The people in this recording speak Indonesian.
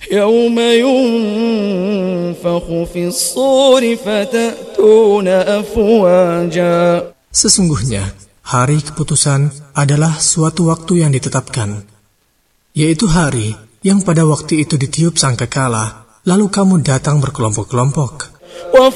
يوم ينفخ في الصور فتأتون أفواجا. Sesungguhnya, hari keputusan adalah suatu waktu yang ditetapkan, yaitu hari yang pada waktu itu ditiup sangkakala, lalu kamu datang berkelompok-kelompok.